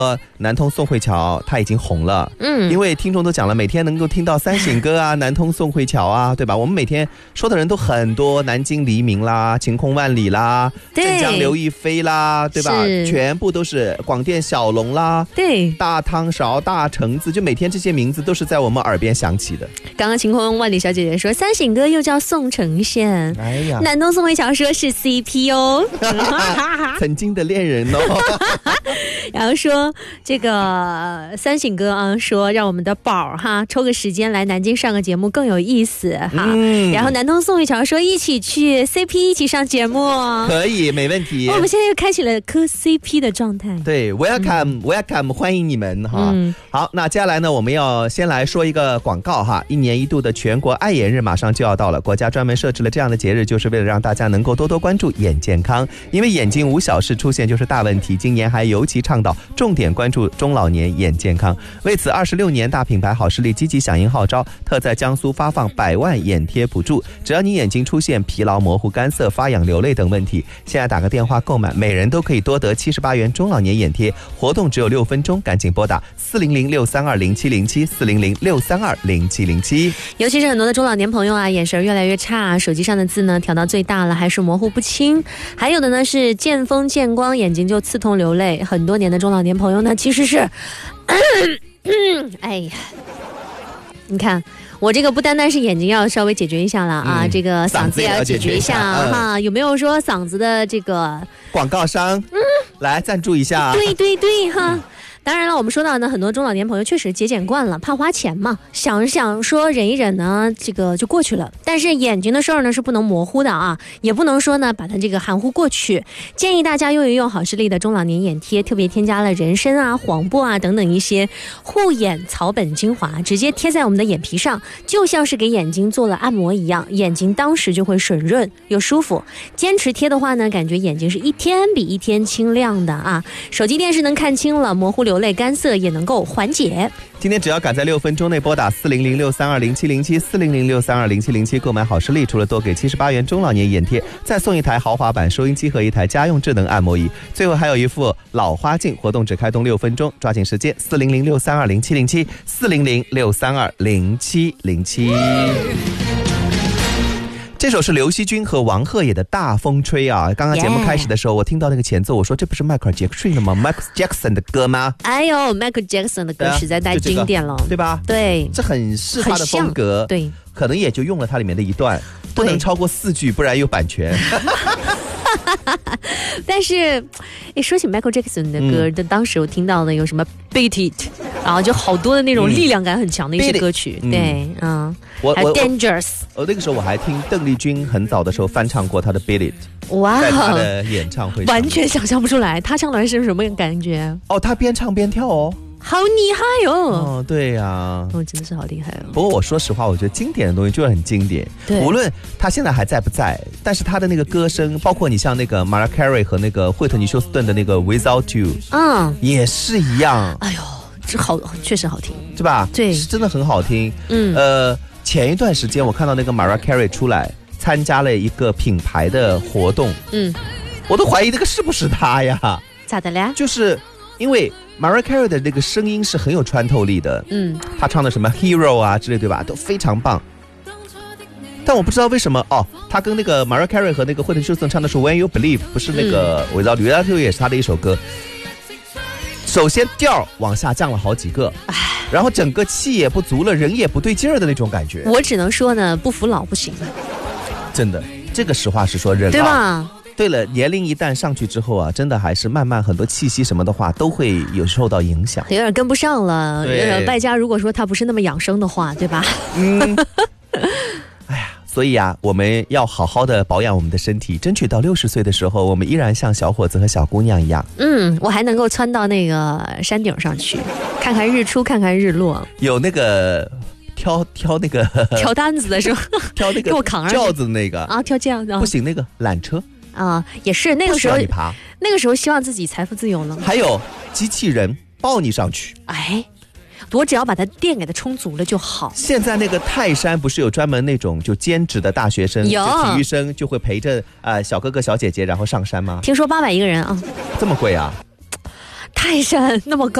南通宋慧乔他已经红了，因为听众都讲了，每天能够听到三省歌啊，南通宋慧乔啊，对吧？我们每天说的人都很多，南京黎明啦，晴空万里啦，镇江刘亦菲啦，对吧？全部都是广电小龙啦， 对， 大汤勺、大橙子，就每天这些名字都是在我们耳边响起的。 刚刚晴空万里小姐姐说，三省歌又叫宋承宪， 哎呀， 南通宋慧乔说是 CP 哦， 曾经的恋人哦。 然后说这个三省哥啊，说让我们的宝哈抽个时间来南京上个节目更有意思哈。然后南通宋慧乔说一起去 CP 一起上节目， 可以没问题。 我们现在又开启了磕 CP 的状态。 对 welcome 欢迎你们哈。好，那接下来呢，我们要先来说一个广告哈。一年一度的全国爱眼日马上就要到了，国家专门设置了这样的节日，就是为了让大家能够多多关注眼健康，因为眼睛无小事出现就是大问题。今年还尤其倡导重点关注中老年眼健康，为此26年大品牌好视力积极响应号召，特在江苏发放100万眼贴补助。只要你眼睛出现疲劳、模糊、干涩、发痒、流泪等问题，现在打个电话购买，每人都可以多得78元中老年眼贴。活动只有6分钟，赶紧拨打400-632-0707 400-632-0707。 尤其是很多的中老年朋友啊，眼神越来越差，手机上的字呢调到最大了，还是模糊不清。还有的呢是见风见光，眼睛就刺痛流泪。很多年的中老年朋友呢，其实是，哎呀，你看。我这个不单单是眼睛要稍微解决一下了啊，这个嗓子也要解决一下哈。有没有说嗓子的这个广告商来赞助一下？ 对哈。当然了，我们说到呢，很多中老年朋友确实节俭惯了，怕花钱嘛，想说忍一忍呢，这个就过去了。但是眼睛的事儿呢是不能模糊的啊，也不能说呢把它这个含糊过去。建议大家用一用好视力的中老年眼贴，特别添加了人参啊、黄柏啊等等一些护眼草本精华，直接贴在我们的眼皮上，就像是给眼睛做了按摩一样，眼睛当时就会水润又舒服。坚持贴的话呢，感觉眼睛是一天比一天清亮的啊。手机电视能看清了，模糊流泪干涩也能够缓解。 今天只要赶在6分钟内拨打400-632-0707 400-632-0707购买好视力，除了多给78元中老年眼贴，再送一台豪华版收音机和一台家用智能按摩仪，最后还有一副老花镜。活动只开动6分钟，抓紧时间400-632-0707 400-632-0707。这首是刘惜君和王鹤野的大风吹啊。刚刚节目开始的时候，我听到那个前奏，我说这不是迈克尔杰克逊的吗？ Michael Jackson 的歌吗？ 哎呦 Michael Jackson 的歌实在太经典了， 对吧？ 对， 这很是他的风格， 对， 可能也就用了它里面的一段，不能超过4句，不然有版权。 但是说起 Michael Jackson 的歌，当时我听到的有什么 Beat It， 然后就好多的那种力量感很强的一些歌曲，对，还有 Dangerous。 那个时候我还听邓丽君很早的时候翻唱过她的 Beat It， 哇， 在她的演唱会上完全想象不出来，她唱的是什么感觉？ 她边唱边跳哦。 好厉害哦！对呀， 真的是好厉害哦。 不过我说实话，我觉得经典的东西就是很经典，无论他现在还在不在，但是他的那个歌声，包括你像那个 Mariah Carey 和那个惠特尼休斯顿的那个 Without You， 也是一样。 哎呦，这好，确实好听， 对吧？ 对， 是真的很好听。前一段时间我看到那个 Mariah Carey 出来参加了一个品牌的活动，我都怀疑那个是不是他呀？ 咋的了？ 就是因为Mariah Carey 的那个声音是很有穿透力的，他唱的什么 Hero 啊之类，对吧，都非常棒。但我不知道为什么他跟那个 Mariah Carey 和那个惠特尼休斯顿唱的是 When You Believe， 不是那个 Without You， 也是他的一首歌。首先调往下降了好几个，然后整个气也不足了，人也不对劲儿的那种感觉。 我只能说呢，不服老不行。 真的，这个实话实说，人对吧？ 对了，年龄一旦上去之后啊，真的还是慢慢很多气息什么的话，都会有受到影响， 有点跟不上了。外加如果说他不是那么养生的话，对吧？ 哎呀，所以啊，我们要好好的保养我们的身体，争取到60岁的时候，我们依然像小伙子和小姑娘一样。 我还能够窜到那个山顶上去，看看日出，看看日落。 有那个挑那个挑担子的是吧？ 挑那个给我扛上轿子那个啊，挑轿子不行，那个缆车也是那个时候你爬， 那个时候希望自己财富自由了。 还有机器人抱你上去， 我只要把它电给它充足了就好。 现在那个泰山不是有专门那种就兼职的大学生， 有体育生就会陪着小哥哥小姐姐然后上山吗？ 听说800一个人啊， 这么贵啊？ 泰山那么高。